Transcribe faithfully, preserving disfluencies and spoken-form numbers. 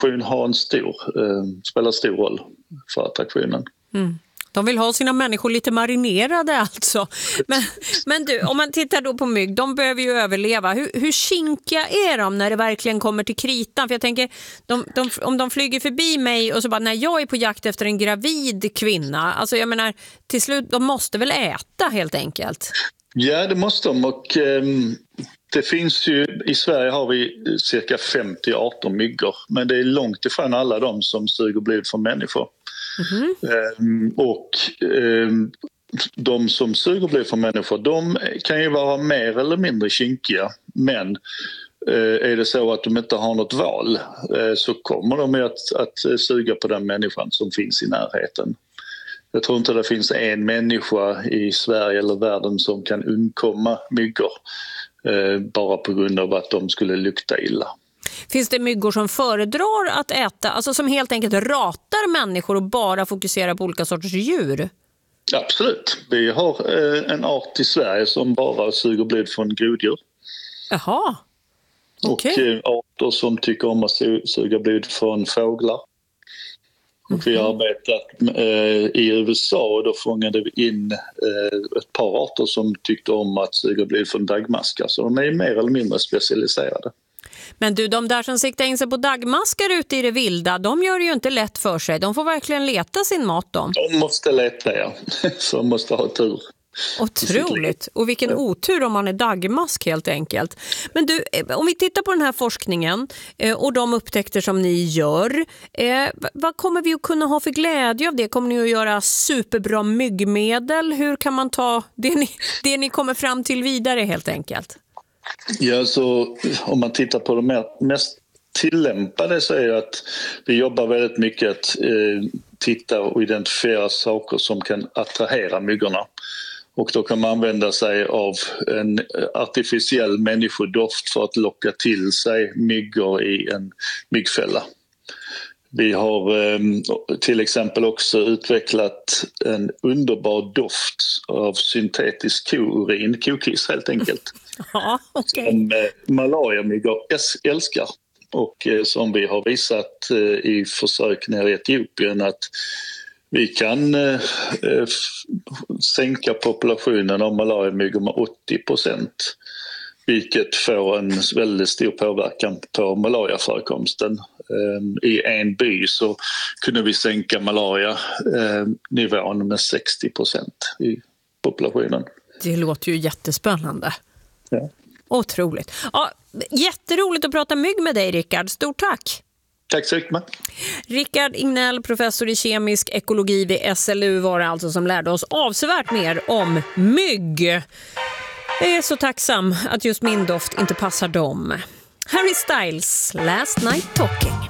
myggbetespopulation har en stor, eh, spelar stor roll för attraktionen. Mm. De vill ha sina människor lite marinerade alltså. Men, men du, om man tittar då på mygg, de behöver ju överleva. Hur, hur kinkiga är de när det verkligen kommer till kritan? För jag tänker, de, de, om de flyger förbi mig och så bara, när jag är på jakt efter en gravid kvinna, alltså jag menar, till slut, de måste väl äta helt enkelt? Ja, det måste de, och eh, det finns ju, i Sverige har vi cirka femtio till arton myggor, men det är långt ifrån alla de som suger blod från människor. Mm-hmm. Eh, och eh, de som suger blod från människor, de kan ju vara mer eller mindre kinkiga, men eh, är det så att de inte har något val eh, så kommer de att, att suga på den människan som finns i närheten. Jag tror inte det finns en människa i Sverige eller världen som kan undkomma myggor eh, bara på grund av att de skulle lukta illa. Finns det myggor som föredrar att äta, alltså som helt enkelt ratar människor och bara fokuserar på olika sorters djur? Absolut. Vi har eh, en art i Sverige som bara suger blod från groddjur. Jaha. Okay. Och eh, arter som tycker om att su- suga blod från fåglar. Och vi har arbetat eh, i U S A och då fångade vi in eh, ett par arter som tyckte om att suga blod från dagmaskar. Så de är mer eller mindre specialiserade. Men du, de där som siktar in sig på dagmaskar ute i det vilda, de gör det ju inte lätt för sig. De får verkligen leta sin mat de. De måste leta, ja. Så de måste ha tur. Otroligt. Och vilken otur om man är dagmask helt enkelt. Men du, om vi tittar på den här forskningen och de upptäckter som ni gör, vad kommer vi att kunna ha för glädje av det? Kommer ni att göra superbra myggmedel? Hur kan man ta det ni, det ni kommer fram till vidare helt enkelt? Ja, så om man tittar på de mest tillämpade så är det att vi jobbar väldigt mycket att eh, titta och identifiera saker som kan attrahera myggorna. Och då kan man använda sig av en artificiell människodoft för att locka till sig myggor i en myggfälla. Vi har eh, till exempel också utvecklat en underbar doft av syntetisk kourin, kokiss helt enkelt. Ja, okay. Som eh, malariamyggor älskar. Och eh, som vi har visat eh, i försök nere i Etiopien att vi kan eh, f- sänka populationen av malariamyggor med åttio procent. Vilket får en väldigt stor påverkan på malariaförekomsten. Eh, I en by så kunde vi sänka malaria-nivån med sextio procent i populationen. Det låter ju jättespännande. Ja. Otroligt. Ja, jätteroligt att prata mygg med dig, Rickard. Stort tack! Tack så mycket. Rickard Ignell, professor i kemisk ekologi vid S L U, var alltså som lärde oss avsevärt mer om mygg. Jag är så tacksam att just min doft inte passar dem. Harry Styles, Last Night Talking.